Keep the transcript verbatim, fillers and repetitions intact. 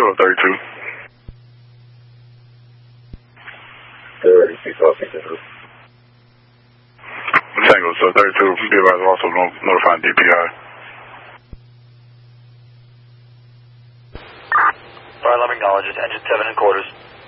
Control thirty-two. thirty-six, officer. Tango, so thirty-two, be advised also notifying D P I. Alright, let me acknowledge it. Engine seven and quarters.